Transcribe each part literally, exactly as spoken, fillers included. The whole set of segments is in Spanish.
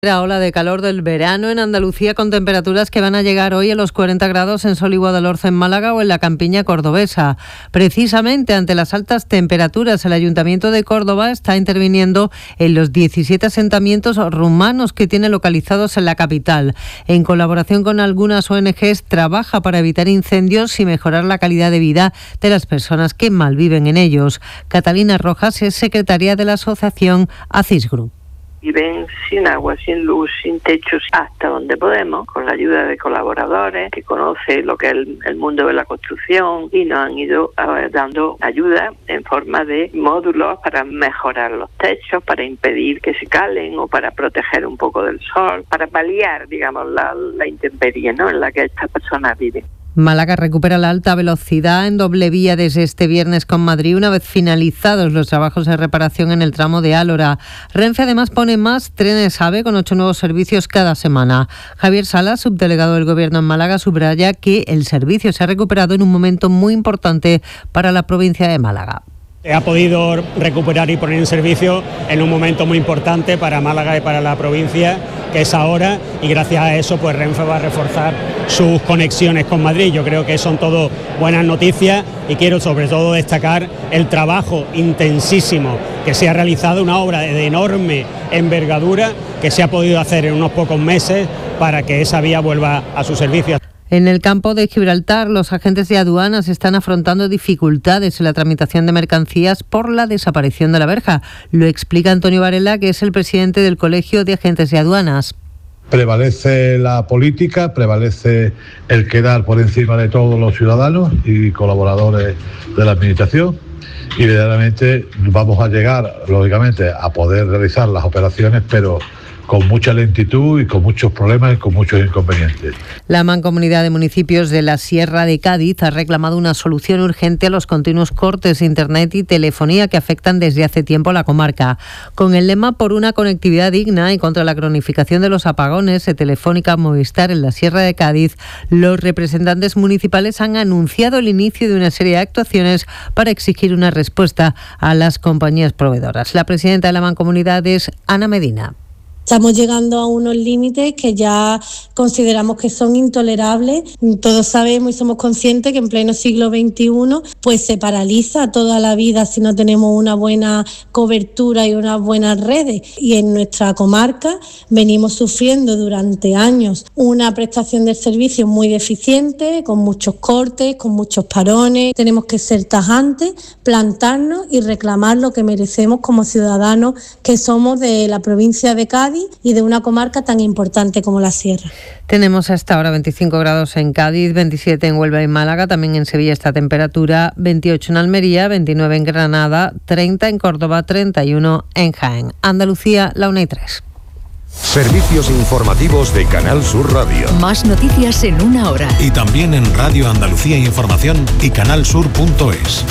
La ola de calor del verano en Andalucía, con temperaturas que van a llegar hoy a los cuarenta grados en Sol y Guadalhorce en Málaga o en la campiña cordobesa. Precisamente ante las altas temperaturas, el Ayuntamiento de Córdoba está interviniendo en los diecisiete asentamientos rumanos que tiene localizados en la capital. En colaboración con algunas O N Ges, trabaja para evitar incendios y mejorar la calidad de vida de las personas que malviven en ellos. Catalina Rojas es secretaria de la asociación ACIS Group. Viven sin agua, sin luz, sin techos, hasta donde podemos, con la ayuda de colaboradores que conocen lo que es el, el mundo de la construcción, y nos han ido uh, dando ayuda en forma de módulos para mejorar los techos, para impedir que se calen o para proteger un poco del sol, para paliar, digamos, la, la intemperie, ¿no?, en la que estas personas viven. Málaga recupera la alta velocidad en doble vía desde este viernes con Madrid, una vez finalizados los trabajos de reparación en el tramo de Álora. Renfe además pone más trenes AVE con ocho nuevos servicios cada semana. Javier Salas, subdelegado del Gobierno en Málaga, subraya que el servicio se ha recuperado en un momento muy importante para la provincia de Málaga. Ha podido recuperar y poner en servicio en un momento muy importante para Málaga y para la provincia, que es ahora, y gracias a eso pues Renfe va a reforzar sus conexiones con Madrid. Yo creo que son todo buenas noticias y quiero sobre todo destacar el trabajo intensísimo que se ha realizado, una obra de enorme envergadura que se ha podido hacer en unos pocos meses para que esa vía vuelva a su servicio. En el campo de Gibraltar, los agentes de aduanas están afrontando dificultades en la tramitación de mercancías por la desaparición de la verja. Lo explica Antonio Varela, que es el presidente del Colegio de Agentes de Aduanas. Prevalece la política, prevalece el quedar por encima de todos los ciudadanos y colaboradores de la administración, y verdaderamente vamos a llegar, lógicamente, a poder realizar las operaciones, pero con mucha lentitud y con muchos problemas y con muchos inconvenientes. La Mancomunidad de Municipios de la Sierra de Cádiz ha reclamado una solución urgente a los continuos cortes de internet y telefonía que afectan desde hace tiempo a la comarca. Con el lema por una conectividad digna y contra la cronificación de los apagones de Telefónica Movistar en la Sierra de Cádiz, los representantes municipales han anunciado el inicio de una serie de actuaciones para exigir una respuesta a las compañías proveedoras. La presidenta de la Mancomunidad es Ana Medina. Estamos llegando a unos límites que ya consideramos que son intolerables. Todos sabemos y somos conscientes que en pleno siglo veintiuno pues se paraliza toda la vida si no tenemos una buena cobertura y unas buenas redes. Y en nuestra comarca venimos sufriendo durante años una prestación del servicio muy deficiente, con muchos cortes, con muchos parones. Tenemos que ser tajantes, plantarnos y reclamar lo que merecemos como ciudadanos que somos de la provincia de Cádiz y de una comarca tan importante como la Sierra. Tenemos hasta ahora veinticinco grados en Cádiz, veintisiete en Huelva y Málaga, también en Sevilla esta temperatura, veintiocho en Almería, veintinueve en Granada, treinta en Córdoba, treinta y uno en Jaén. Andalucía, la una y tres. Servicios informativos de Canal Sur Radio. Más noticias en una hora. Y también en Radio Andalucía Información y canalsur punto es.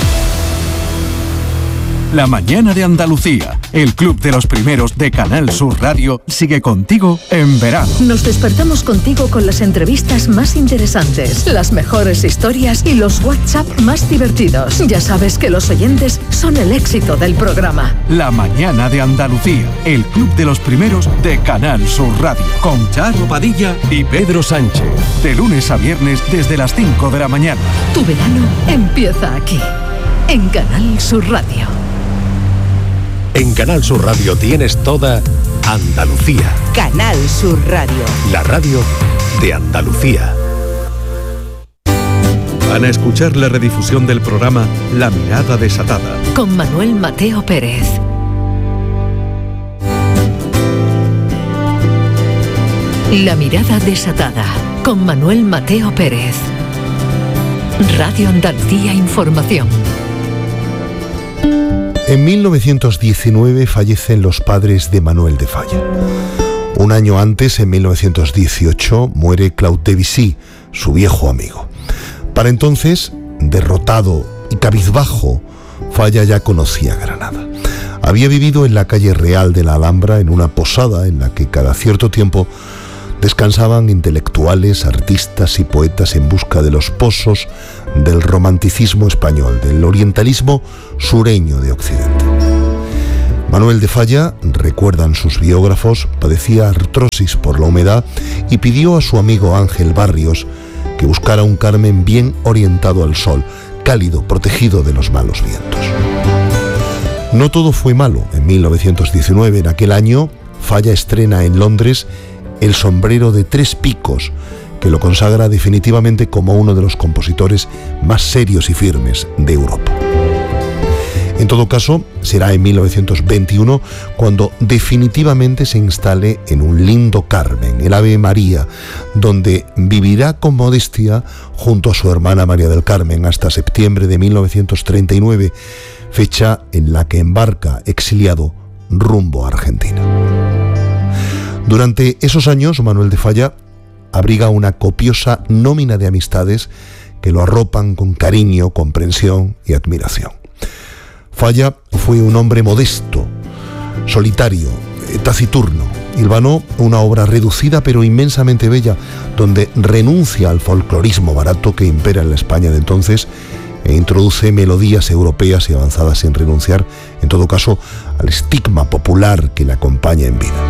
La mañana de Andalucía, el club de los primeros de Canal Sur Radio, sigue contigo en verano. Nos despertamos contigo con las entrevistas más interesantes, las mejores historias y los WhatsApp más divertidos. Ya sabes que los oyentes son el éxito del programa. La mañana de Andalucía, el club de los primeros de Canal Sur Radio, con Charo Padilla y Pedro Sánchez. De lunes a viernes desde las cinco de la mañana. Tu verano empieza aquí, en Canal Sur Radio. En Canal Sur Radio tienes toda Andalucía. Canal Sur Radio. La radio de Andalucía. Van a escuchar la redifusión del programa La Mirada Desatada. Con Manuel Mateo Pérez. La Mirada Desatada. Con Manuel Mateo Pérez. Radio Andalucía Información. En mil novecientos diecinueve fallecen los padres de Manuel de Falla. Un año antes, en mil novecientos dieciocho, muere Claude Debussy, su viejo amigo. Para entonces, derrotado y cabizbajo, Falla ya conocía Granada. Había vivido en la calle Real de la Alhambra, en una posada en la que cada cierto tiempo descansaban intelectuales, artistas y poetas en busca de los pozos del romanticismo español, del orientalismo sureño de Occidente. Manuel de Falla, recuerdan sus biógrafos, padecía artrosis por la humedad y pidió a su amigo Ángel Barrios que buscara un Carmen bien orientado al sol, cálido, protegido de los malos vientos. No todo fue malo. En mil novecientos diecinueve, en aquel año, Falla estrena en Londres El sombrero de tres picos, que lo consagra definitivamente como uno de los compositores más serios y firmes de Europa. En todo caso, será en mil novecientos veintiuno cuando definitivamente se instale en un lindo Carmen, el Ave María, donde vivirá con modestia junto a su hermana María del Carmen hasta septiembre de mil novecientos treinta y nueve, fecha en la que embarca exiliado rumbo a Argentina. Durante esos años, Manuel de Falla abriga una copiosa nómina de amistades que lo arropan con cariño, comprensión y admiración. Falla fue un hombre modesto, solitario, taciturno. Hilvanó una obra reducida pero inmensamente bella, donde renuncia al folclorismo barato que impera en la España de entonces e introduce melodías europeas y avanzadas sin renunciar, en todo caso, al estigma popular que le acompaña en vida.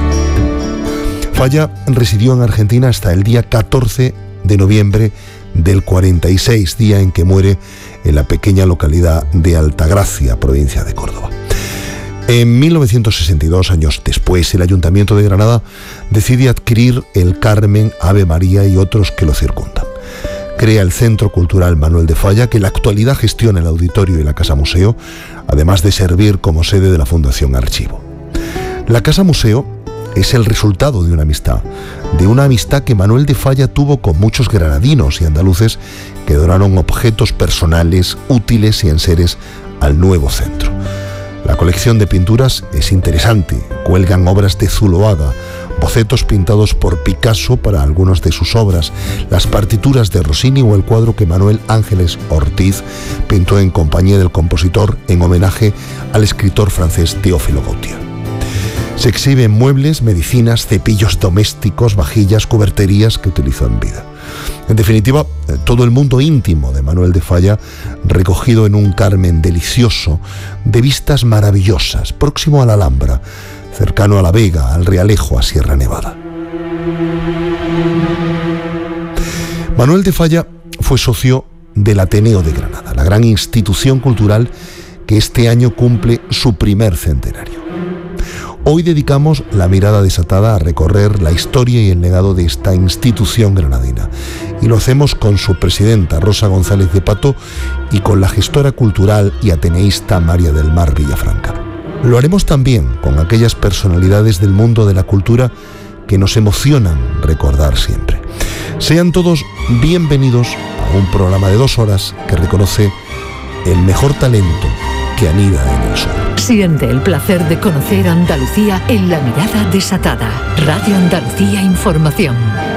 Falla residió en Argentina hasta el día catorce de noviembre del cuarenta y seis, día en que muere en la pequeña localidad de Altagracia, provincia de Córdoba. En mil novecientos sesenta y dos, años después, el Ayuntamiento de Granada decide adquirir el Carmen, Ave María y otros que lo circundan. Crea el Centro Cultural Manuel de Falla, que en la actualidad gestiona el auditorio y la Casa Museo, además de servir como sede de la Fundación Archivo. La Casa Museo es el resultado de una amistad, de una amistad que Manuel de Falla tuvo con muchos granadinos y andaluces que donaron objetos personales, útiles y enseres al nuevo centro. La colección de pinturas es interesante, cuelgan obras de Zuloaga, bocetos pintados por Picasso para algunas de sus obras, las partituras de Rossini o el cuadro que Manuel Ángeles Ortiz pintó en compañía del compositor en homenaje al escritor francés Théophile Gautier. Se exhiben muebles, medicinas, cepillos domésticos, vajillas, cuberterías que utilizó en vida. En definitiva, todo el mundo íntimo de Manuel de Falla, recogido en un Carmen delicioso, de vistas maravillosas, próximo a la Alhambra, cercano a La Vega, al Realejo, a Sierra Nevada. Manuel de Falla fue socio del Ateneo de Granada, la gran institución cultural que este año cumple su primer centenario. Hoy dedicamos la mirada desatada a recorrer la historia y el legado de esta institución granadina. Y lo hacemos con su presidenta, Rosa González de Pato, y con la gestora cultural y ateneísta María del Mar Villafranca. Lo haremos también con aquellas personalidades del mundo de la cultura que nos emocionan recordar siempre. Sean todos bienvenidos a un programa de dos horas que reconoce el mejor talento que anida en el sol. Siente el placer de conocer Andalucía en La Mirada Desatada. Radio Andalucía Información.